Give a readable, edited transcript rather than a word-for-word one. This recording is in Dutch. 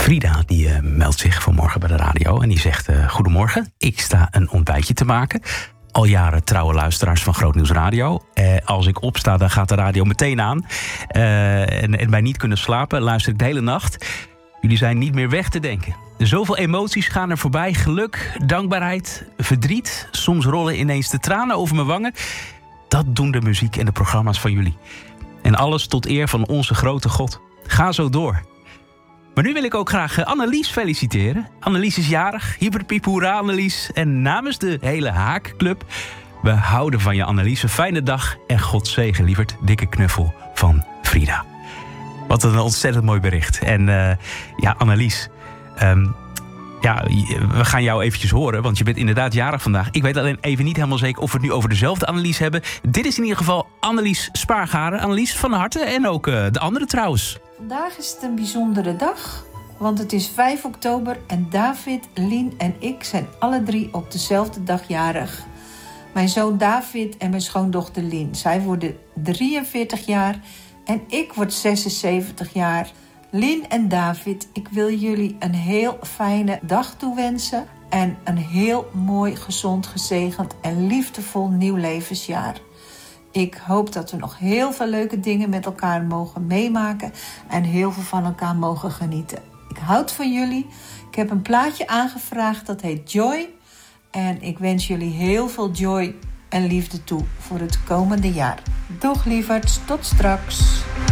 Frida die meldt zich vanmorgen bij de radio en die zegt... Goedemorgen, ik sta een ontbijtje te maken. Al jaren trouwe luisteraars van Grootnieuws Radio. Als ik opsta, dan gaat de radio meteen aan. En bij niet kunnen slapen luister ik de hele nacht. Jullie zijn niet meer weg te denken. Zoveel emoties gaan er voorbij. Geluk, dankbaarheid, verdriet. Soms rollen ineens de tranen over mijn wangen. Dat doen de muziek en de programma's van jullie. En alles tot eer van onze grote God. Ga zo door. Maar nu wil ik ook graag Annelies feliciteren. Annelies is jarig. Hyperpiep, hoera Annelies. En namens de hele Haakclub... we houden van je Annelies. Een fijne dag en God zegen, lieverd. Dikke knuffel van Frida. Wat een ontzettend mooi bericht. En Annelies... we gaan jou eventjes horen, want je bent inderdaad jarig vandaag. Ik weet alleen even niet helemaal zeker of we het nu over dezelfde Annelies hebben. Dit is in ieder geval Annelies Spaargaren. Annelies, van harte. En ook de andere trouwens. Vandaag is het een bijzondere dag, want het is 5 oktober... en David, Lien en ik zijn alle 3 op dezelfde dag jarig. Mijn zoon David en mijn schoondochter Lien. Zij worden 43 jaar en ik word 76 jaar... Lien en David, ik wil jullie een heel fijne dag toewensen... en een heel mooi, gezond, gezegend en liefdevol nieuw levensjaar. Ik hoop dat we nog heel veel leuke dingen met elkaar mogen meemaken... en heel veel van elkaar mogen genieten. Ik houd van jullie. Ik heb een plaatje aangevraagd, dat heet Joy. En ik wens jullie heel veel joy en liefde toe voor het komende jaar. Doeg lieverds, tot straks.